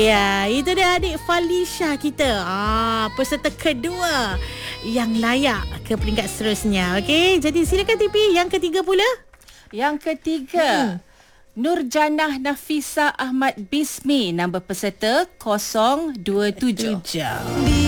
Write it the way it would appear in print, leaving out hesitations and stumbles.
Ya, itu dia adik Falisha kita. Peserta kedua yang layak ke peringkat seterusnya. Okey, jadi silakan TV yang ketiga pula. Yang ketiga, Nurjanah Nafisa Ahmad Bismi, nombor peserta 027.